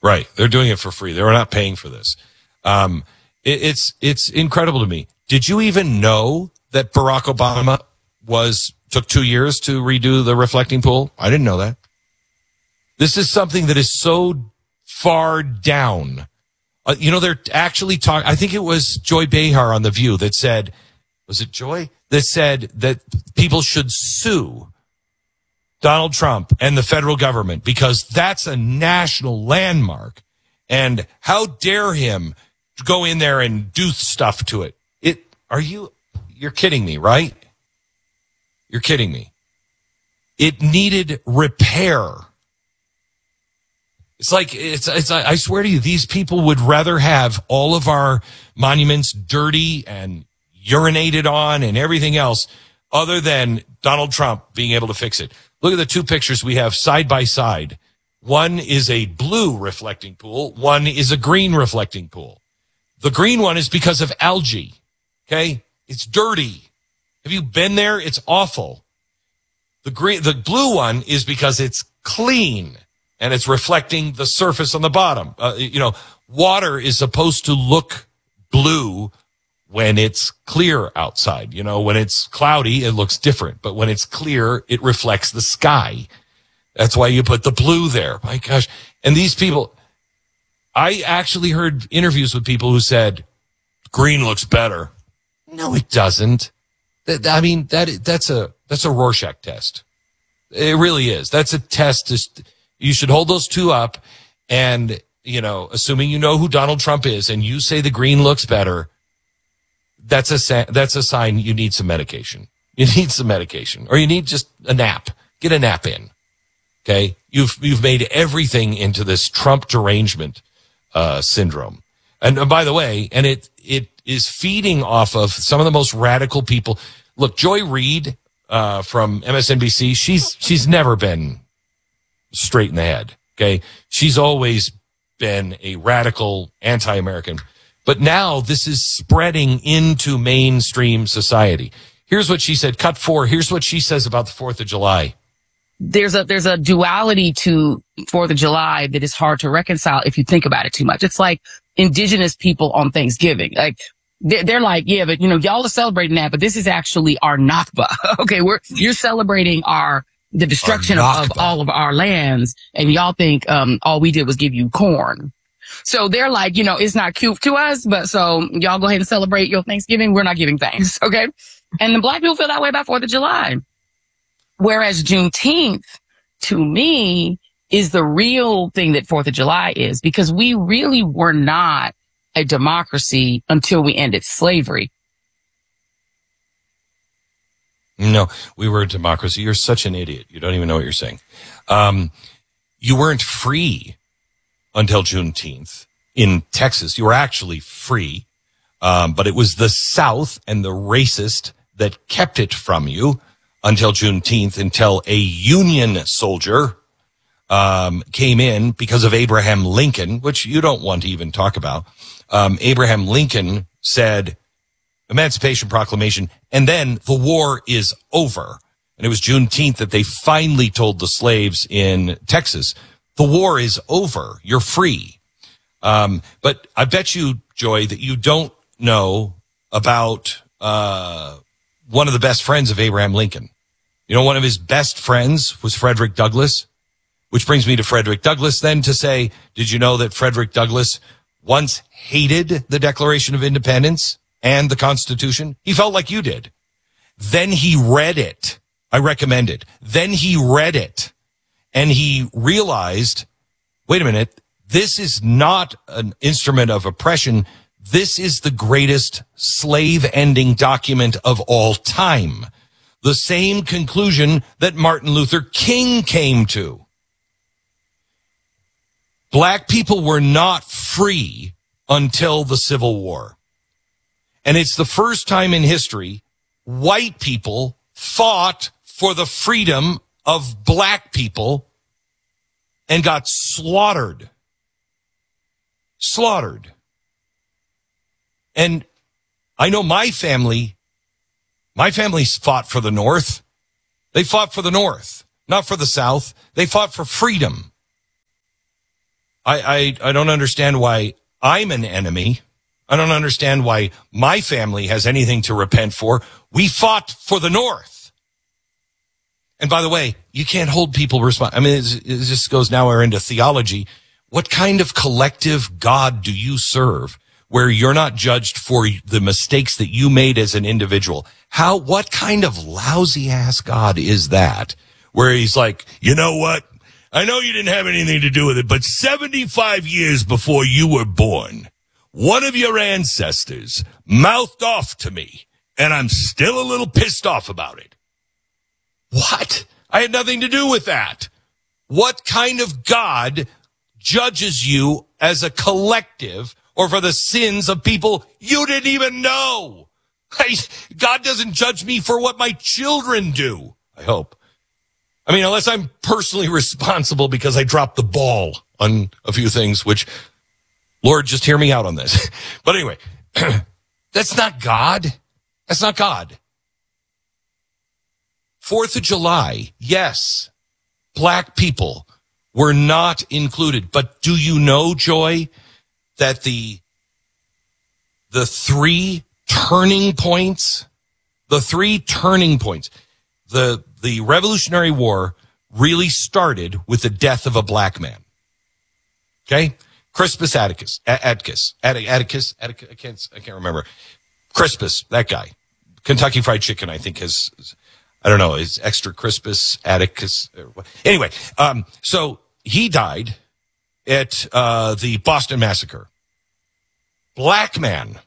Right. They're doing it for free. They're not paying for this. It's incredible to me. Did you even know that Barack Obama took 2 years to redo the reflecting pool? I didn't know that. This is something that is so far down. They're actually talking. I think it was Joy Behar on The View that said, was it Joy? That said that people should sue Donald Trump and the federal government because that's a national landmark. And how dare him go in there and do stuff to it? You're kidding me, right? You're kidding me. It needed repair. It's like, I swear to you, these people would rather have all of our monuments dirty and urinated on and everything else other than Donald Trump being able to fix it. Look at the two pictures we have side by side. One is a blue reflecting pool. One is a green reflecting pool. The green one is because of algae. Okay. It's dirty. Have you been there? It's awful. The blue one is because it's clean and it's reflecting the surface on the bottom. Water is supposed to look blue when it's clear outside. When it's cloudy, it looks different. But when it's clear, it reflects the sky. That's why you put the blue there. My gosh. And these people, I actually heard interviews with people who said, green looks better. No, it doesn't. That's a Rorschach test. It really is. That's a test. You should hold those two up and, assuming you know who Donald Trump is and you say the green looks better, that's a sign you need some medication. You need some medication or you need just a nap. Get a nap in. Okay. You've made everything into this Trump derangement, syndrome. And by the way, and it is feeding off of some of the most radical people. Look, Joy Reid, from MSNBC, she's never been straight in the head. Okay. She's always been a radical anti-American, but now this is spreading into mainstream society. Here's what she said. Cut 4. Here's what she says about the 4th of July. There's a duality to 4th of July that is hard to reconcile if you think about it too much. It's like indigenous people on Thanksgiving. Like, they're like, yeah, but y'all are celebrating that, but this is actually our Nakba. Okay. You're celebrating the destruction of all of our lands. And y'all think, all we did was give you corn. So they're like, it's not cute to us, but so y'all go ahead and celebrate your Thanksgiving. We're not giving thanks. Okay. And the black people feel that way about 4th of July. Whereas Juneteenth, to me, is the real thing that 4th of July is, because we really were not a democracy until we ended slavery. No, we were a democracy. You're such an idiot. You don't even know what you're saying. You weren't free until Juneteenth in Texas. You were actually free, but it was the South and the racist that kept it from you until Juneteenth, until a Union soldier came in because of Abraham Lincoln, which you don't want to even talk about. Abraham Lincoln said, Emancipation Proclamation, and then the war is over. And it was Juneteenth that they finally told the slaves in Texas, the war is over. You're free. But I bet you, Joy, that you don't know about one of the best friends of Abraham Lincoln. One of his best friends was Frederick Douglass, which brings me to Frederick Douglass then to say, did you know that Frederick Douglass once hated the Declaration of Independence and the Constitution? He felt like you did. Then he read it. I recommend it. Then he read it and he realized, wait a minute, this is not an instrument of oppression. This is the greatest slave-ending document of all time. The same conclusion that Martin Luther King came to. Black people were not free until the Civil War. And it's the first time in history white people fought for the freedom of black people and got slaughtered. Slaughtered. And I know my family fought for the North. They fought for the North, not for the South. They fought for freedom. I don't understand why I'm an enemy. I don't understand why my family has anything to repent for. We fought for the North. And by the way, you can't hold people responsible. I mean, it just goes now we're into theology. What kind of collective God do you serve where you're not judged for the mistakes that you made as an individual? What kind of lousy ass God is that? Where he's like, you know what? I know you didn't have anything to do with it, but 75 years before you were born, one of your ancestors mouthed off to me, and I'm still a little pissed off about it. What? I had nothing to do with that. What kind of God judges you as a collective or for the sins of people you didn't even know? God doesn't judge me for what my children do, I hope. I mean, unless I'm personally responsible because I dropped the ball on a few things, which, Lord, just hear me out on this. But anyway, that's not God. That's not God. 4th of July, yes, black people were not included. But do you know, Joy, that the three turning points, the Revolutionary War really started with the death of a black man. Okay? Crispus Attucks, I can't remember. Crispus, that guy. Kentucky Fried Chicken, I think, is extra Crispus Attucks. Anyway, so he died at the Boston Massacre. Black man.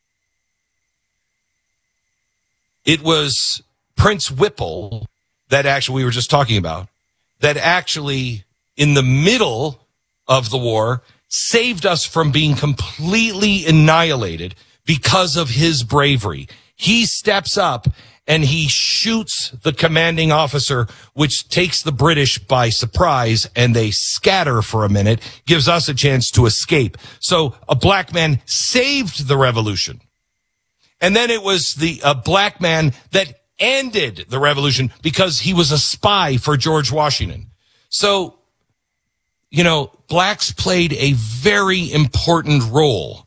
It was Prince Whipple that actually we were just talking about, that actually in the middle of the war saved us from being completely annihilated because of his bravery. He steps up and he shoots the commanding officer, which takes the British by surprise, and they scatter for a minute, gives us a chance to escape. So a black man saved the revolution. And then it was a black man that ended the revolution because he was a spy for George Washington. So, blacks played a very important role.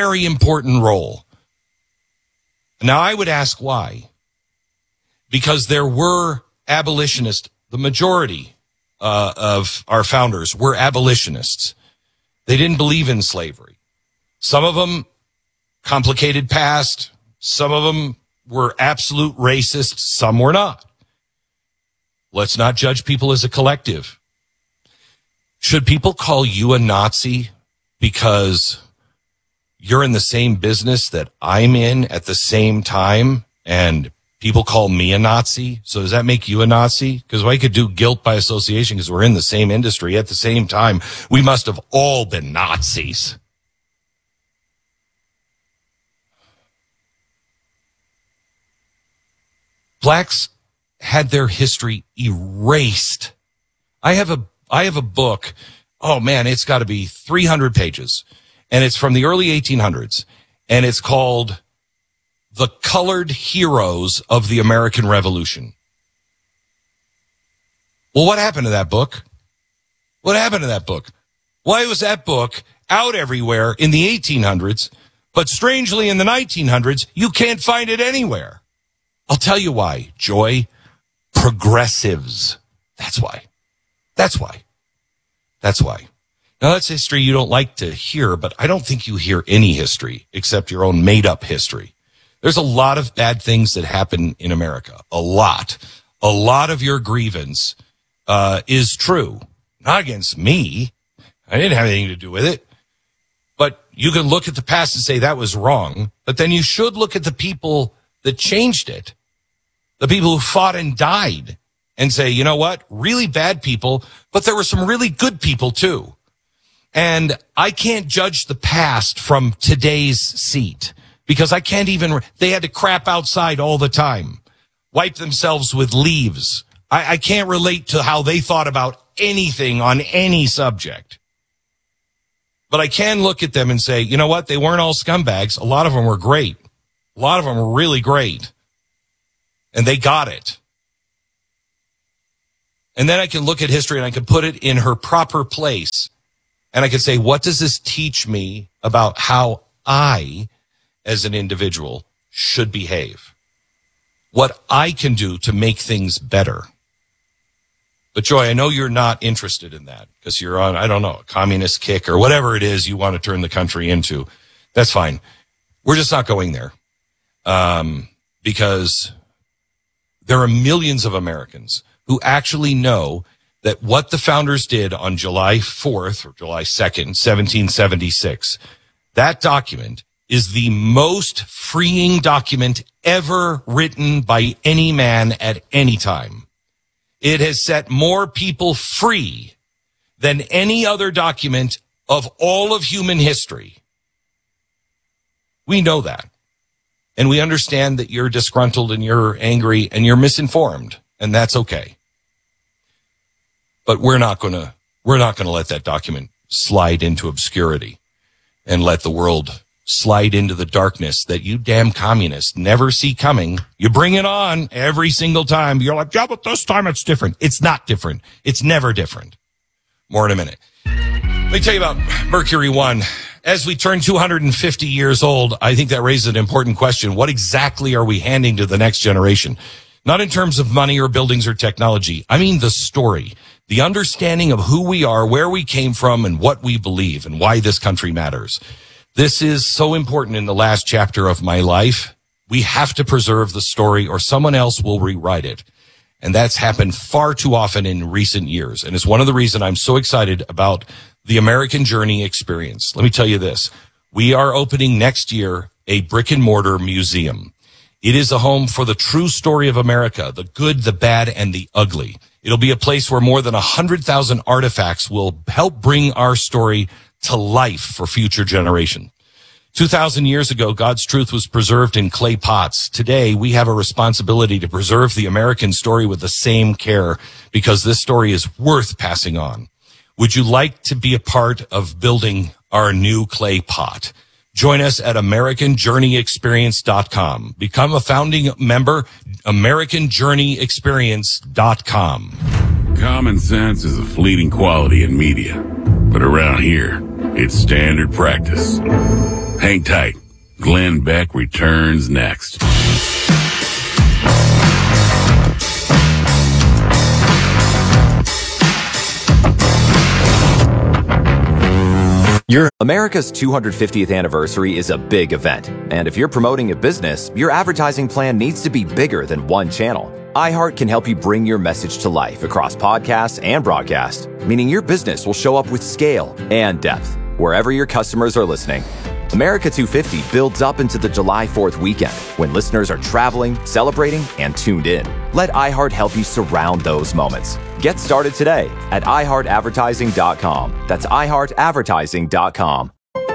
Now, I would ask why. Because there were abolitionists. The majority of our founders were abolitionists. They didn't believe in slavery. Some of them complicated past. Some of them were absolute racists. Some were not. Let's not judge people as a collective. Should people call you a Nazi because you're in the same business that I'm in at the same time and people call me a Nazi? So does that make you a Nazi? Because I could do guilt by association because we're in the same industry at the same time. We must have all been Nazis. Blacks had their history erased. I have a book. Oh man, it's got to be 300 pages. And it's from the early 1800s. And it's called The Colored Heroes of the American Revolution. Well, what happened to that book? Why was that book out everywhere in the 1800s, but strangely in the 1900s, you can't find it anywhere? I'll tell you why, Joy. Progressives. That's why. Now, that's history you don't like to hear, but I don't think you hear any history except your own made-up history. There's a lot of bad things that happen in America. A lot of your grievance is true. Not against me. I didn't have anything to do with it. But you can look at the past and say that was wrong. But then you should look at the people that changed it. The people who fought and died. And say, you know what? Really bad people, but there were some really good people too. And I can't judge the past from today's seat because I can't even, they had to crap outside all the time, wipe themselves with leaves. I can't relate to how they thought about anything on any subject. But I can look at them and say, you know what? They weren't all scumbags. A lot of them were great. A lot of them were really great. And they got it. And then I can look at history and I can put it in her proper place. And I could say, what does this teach me about how I, as an individual, should behave? What I can do to make things better. But Joy, I know you're not interested in that because you're on, I don't know, a communist kick or whatever it is you want to turn the country into. That's fine. We're just not going there. Because there are millions of Americans who actually know that what the founders did on July 4th or July 2nd, 1776, that document is the most freeing document ever written by any man at any time. It has set more people free than any other document of all of human history. We know that. And we understand that you're disgruntled and you're angry and you're misinformed, and that's okay. But we're not going to let that document slide into obscurity and let the world slide into the darkness that you damn communists never see coming. You bring it on every single time. You're like, yeah, but this time it's different. It's not different. It's never different. More in a minute. Let me tell you about Mercury One. As we turn 250 years old, I think that raises an important question. What exactly are we handing to the next generation? Not in terms of money or buildings or technology. I mean the story, the understanding of who we are, where we came from, and what we believe, and why this country matters. This is so important in the last chapter of my life. We have to preserve the story or someone else will rewrite it. And that's happened far too often in recent years. And it's one of the reasons I'm so excited about the American Journey experience. Let me tell you this. We are opening next year a brick and mortar museum. It is a home for the true story of America, the good, the bad, and the ugly. It'll be a place where more than 100,000 artifacts will help bring our story to life for future generations. 2,000 years ago, God's truth was preserved in clay pots. Today, we have a responsibility to preserve the American story with the same care because this story is worth passing on. Would you like to be a part of building our new clay pot? Join us at AmericanJourneyExperience.com. Become a founding member, AmericanJourneyExperience.com. Common sense is a fleeting quality in media, but around here, it's standard practice. Hang tight. Glenn Beck returns next. America's 250th anniversary is a big event, and if you're promoting a business, your advertising plan needs to be bigger than one channel. iHeart can help you bring your message to life across podcasts and broadcast, meaning your business will show up with scale and depth wherever your customers are listening. America 250 builds up into the July 4th weekend when listeners are traveling, celebrating, and tuned in. Let iHeart help you surround those moments. Get started today at iHeartAdvertising.com. That's iHeartAdvertising.com.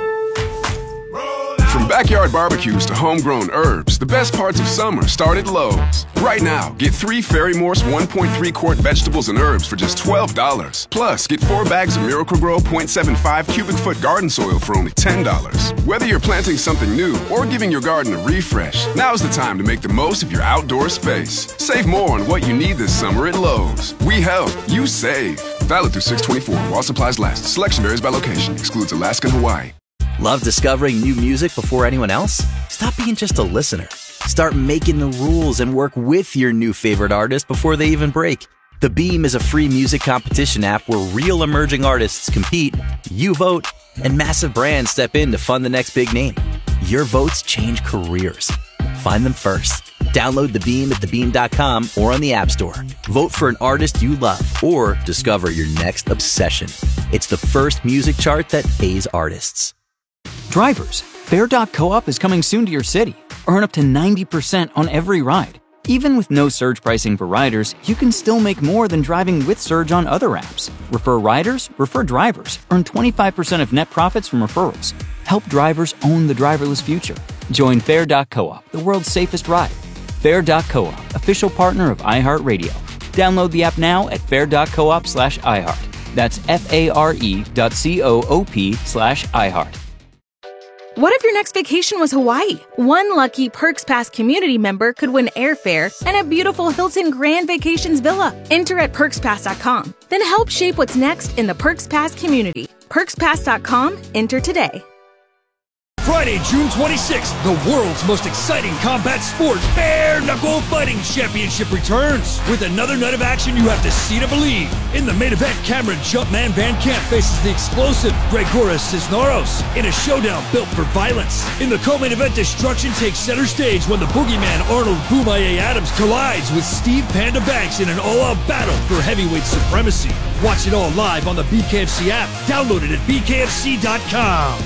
From backyard barbecues to homegrown herbs, the best parts of summer start at Lowe's. Right now, get 3 Ferry Morse 1.3 quart vegetables and herbs for just $12. Plus, get 4 bags of Miracle-Gro 0.75 cubic foot garden soil for only $10. Whether you're planting something new or giving your garden a refresh, now's the time to make the most of your outdoor space. Save more on what you need this summer at Lowe's. We help, you save. Valid through 6/24 while supplies last. Selection varies by location. Excludes Alaska and Hawaii. Love discovering new music before anyone else? Stop being just a listener. Start making the rules and work with your new favorite artist before they even break. The Beam is a free music competition app where real emerging artists compete, you vote, and massive brands step in to fund the next big name. Your votes change careers. Find them first. Download The Beam at thebeam.com or on the App Store. Vote for an artist you love or discover your next obsession. It's the first music chart that pays artists. Drivers, Fair.coop is coming soon to your city. Earn up to 90% on every ride. Even with no surge pricing for riders, you can still make more than driving with surge on other apps. Refer riders, refer drivers. Earn 25% of net profits from referrals. Help drivers own the driverless future. Join Fair.coop, the world's safest ride. Fair.coop, official partner of iHeartRadio. Download the app now at fair.coop/iHeart. That's FARE.coop/iHeart. What if your next vacation was Hawaii? One lucky Perks Pass community member could win airfare and a beautiful Hilton Grand Vacations villa. Enter at PerksPass.com. Then help shape what's next in the Perks Pass community. PerksPass.com. Enter today. Friday, June 26th, the world's most exciting combat sport, Bare Knuckle Fighting Championship returns with another night of action you have to see to believe. In the main event, Cameron Jumpman Van Camp faces the explosive Gregoras Cisneros in a showdown built for violence. In the co-main event, destruction takes center stage when the boogeyman Arnold Boomaye Adams collides with Steve Panda Banks in an all-out battle for heavyweight supremacy. Watch it all live on the BKFC app. Download it at bkfc.com.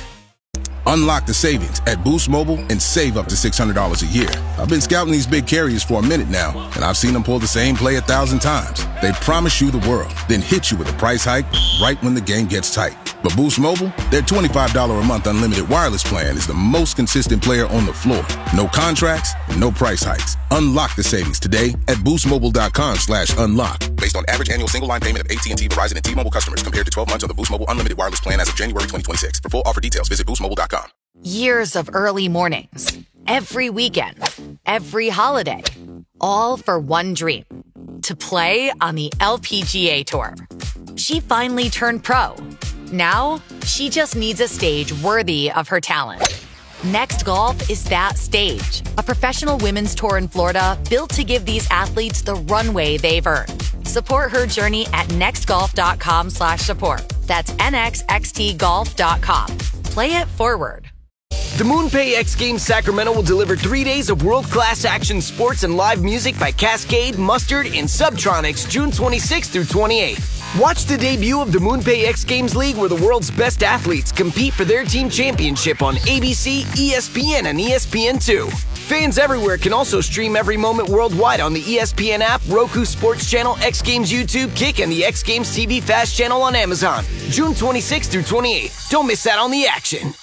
Unlock the savings at Boost Mobile and save up to $600 a year. I've been scouting these big carriers for a minute now, and I've seen them pull the same play 1,000 times. They promise you the world, then hit you with a price hike right when the game gets tight. But Boost Mobile, their $25 a month unlimited wireless plan is the most consistent player on the floor. No contracts, no price hikes. Unlock the savings today at boostmobile.com/unlock. Based on average annual single line payment of AT&T, Verizon, and T-Mobile customers compared to 12 months on the Boost Mobile unlimited wireless plan as of January 2026. For full offer details, visit boostmobile.com. Years of early mornings, every weekend, every holiday, all for one dream: to play on the LPGA Tour. She finally turned pro. Now, she just needs a stage worthy of her talent. Next Golf is that stage, a professional women's tour in Florida built to give these athletes the runway they've earned. Support her journey at nextgolf.com/support. That's nxxtgolf.com. Play it forward. The MoonPay X Games Sacramento will deliver 3 days of world-class action sports and live music by Cascade, Mustard, and Subtronics June 26th through 28th. Watch the debut of the MoonPay X Games League, where the world's best athletes compete for their team championship on ABC, ESPN, and ESPN2. Fans everywhere can also stream every moment worldwide on the ESPN app, Roku Sports Channel, X Games YouTube, Kick, and the X Games TV Fast Channel on Amazon. June 26th through 28th. Don't miss out on the action.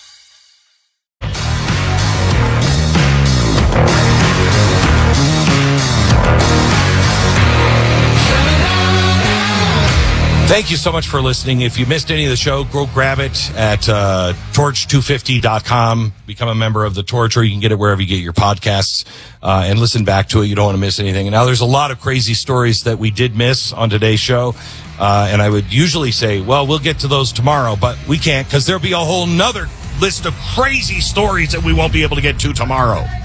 Thank you so much for listening. If you missed any of the show, go grab it at torch250.com. Become a member of the Torch, or you can get it wherever you get your podcasts and listen back to it. You don't want to miss anything. And now there's a lot of crazy stories that we did miss on today's show. And I would usually say, well, we'll get to those tomorrow, but we can't because there'll be a whole nother list of crazy stories that we won't be able to get to tomorrow.